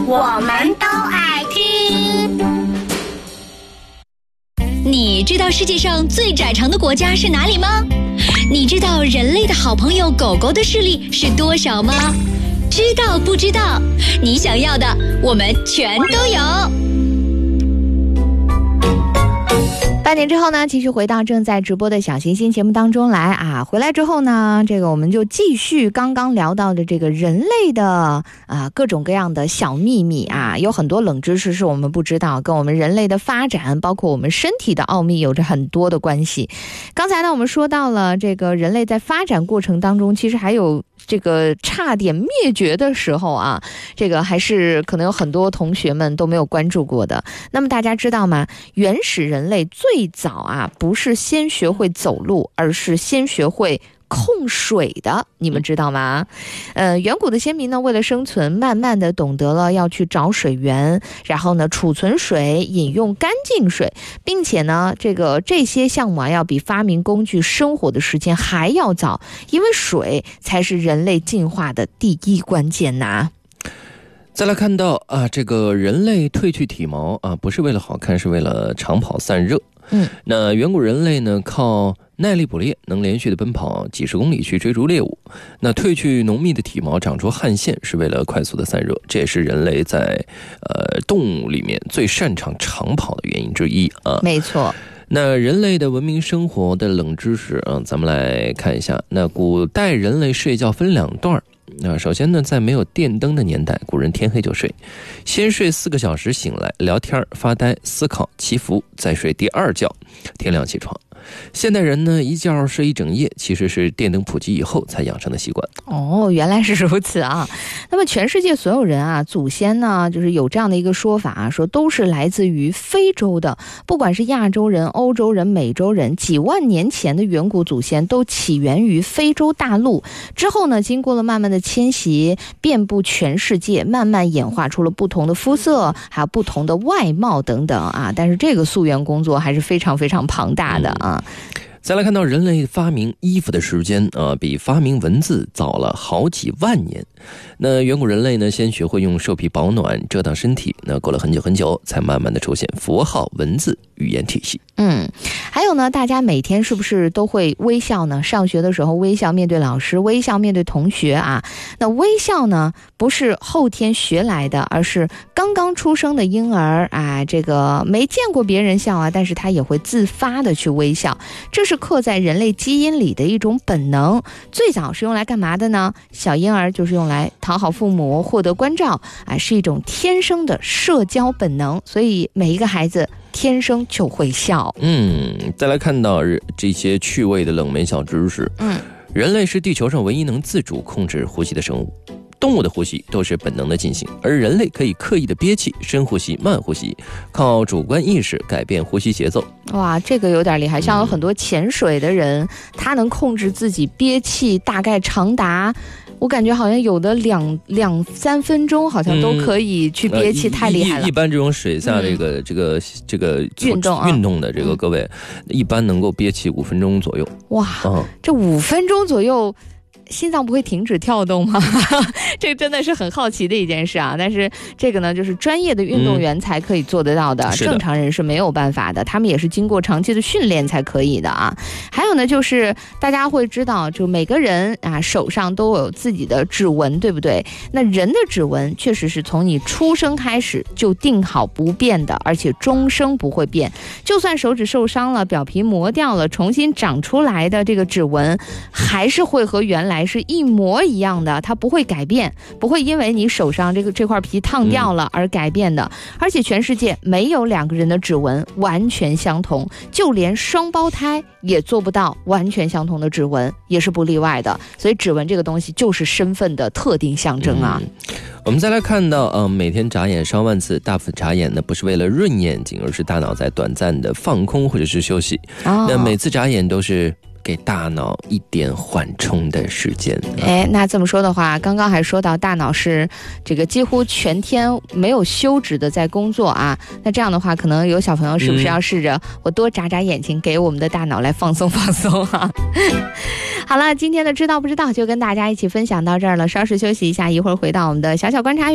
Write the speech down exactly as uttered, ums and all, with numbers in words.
我们都爱听。 你知道世界上最窄长的国家是哪里吗？你知道人类的好朋友狗狗的视力是多少吗？知道不知道？你想要的我们全都有。 半点之后呢，继续回到正在直播的小行星节目当中来啊！回来之后呢，这个我们就继续刚刚聊到的这个人类的啊各种各样的小秘密啊，有很多冷知识是我们不知道，跟我们人类的发展，包括我们身体的奥秘有着很多的关系。刚才呢，我们说到了这个人类在发展过程当中，其实还有这个差点灭绝的时候啊，这个还是可能有很多同学们都没有关注过的。那么大家知道吗？原始人类最早啊，不是先学会走路，而是先学会控水的，你们知道吗？呃，远古的先民呢，为了生存，慢慢的懂得了要去找水源，然后呢，储存水，饮用干净水，并且呢，这个这些项目啊，要比发明工具生活的时间还要早，因为水才是人类进化的第一关键呐。 再来看到啊，这个人类褪去体毛啊，不是为了好看，是为了长跑散热。 嗯， 那远古人类呢，靠耐力捕猎，能连续的奔跑几十公里去追逐猎物。那褪去浓密的体毛，长出汗腺，是为了快速的散热，这也是人类在呃动物里面最擅长长跑的原因之一啊。 没错。 那人类的文明生活的冷知识啊，咱们来看一下。那古代人类睡觉分两段。那首先呢，在没有电灯的年代，古人天黑就睡，先睡四个小时，醒来聊天发呆思考祈福，再睡第二觉，天亮起床。现代人呢，一觉睡一整夜，其实是电灯普及以后才养成的习惯。 哦，原来是如此啊！那么全世界所有人啊，祖先呢，就是有这样的一个说法啊，说都是来自于非洲的，不管是亚洲人、欧洲人、美洲人，几万年前的远古祖先都起源于非洲大陆，之后呢，经过了慢慢的迁徙，遍布全世界，慢慢演化出了不同的肤色，还有不同的外貌等等啊。但是这个溯源工作还是非常非常庞大的啊。 再来看到人类发明衣服的时间啊，比发明文字早了好几万年。那远古人类呢，先学会用兽皮保暖遮挡身体，那过了很久很久，才慢慢的出现符号、文字、语言体系。 嗯，还有呢，大家每天是不是都会微笑呢？上学的时候微笑面对老师，微笑面对同学啊。那微笑呢，不是后天学来的，而是刚刚出生的婴儿啊，这个没见过别人笑啊，但是他也会自发的去微笑，这是刻在人类基因里的一种本能。最早是用来干嘛的呢？小婴儿就是用来讨好父母，获得关照啊，是一种天生的社交本能，所以每一个孩子天生就会笑。 嗯，再来看到这些趣味的冷门小知识。 嗯， 人类是地球上唯一能自主控制呼吸的生物。动物的呼吸都是本能的进行，而人类可以刻意的憋气、深呼吸、慢呼吸，靠主观意识改变呼吸节奏。 哇，这个有点厉害，像有很多潜水的人，嗯、他能控制自己憋气，大概长达。我感觉好像有的两两三分钟，好像都可以去憋气，嗯、太厉害了。 一, 一般这种水下这个、嗯、这个这个运动、啊、 运动的这个各位，嗯、一般能够憋气五分钟左右。 哇，嗯、这五分钟左右。心脏不会停止跳动吗？这真的是很好奇的一件事啊！但是这个呢，就是专业的运动员才可以做得到的，嗯、正常人是没有办法的。他们也是经过长期的训练才可以的啊。还有呢，就是大家会知道，就每个人啊手上都有自己的指纹，对不对？那人的指纹确实是从你出生开始就定好不变的，而且终生不会变。就算手指受伤了，表皮磨掉了，重新长出来的这个指纹，还是会和原来是一模一样的，它不会改变，不会因为你手上这个这块皮烫掉了而改变的。嗯、而且全世界没有两个人的指纹完全相同，就连双胞胎也做不到完全相同的指纹，也是不例外的。所以指纹这个东西就是身份的特定象征啊。 嗯、我们再来看到，呃，每天眨眼上万次，大幅眨眼呢，不是为了润眼睛，而是大脑在短暂的放空或者是休息。哦、那每次眨眼都是给大脑一点缓冲的时间。 哎，那这么说的话，刚刚还说到大脑是这个几乎全天没有休止的在工作啊。那这样的话，可能有小朋友是不是要试着、嗯、我多眨眨眼睛，给我们的大脑来放松放松啊？好了，今天的知道不知道就跟大家一起分享到这儿了。稍事休息一下，一会儿回到我们的小小观察员。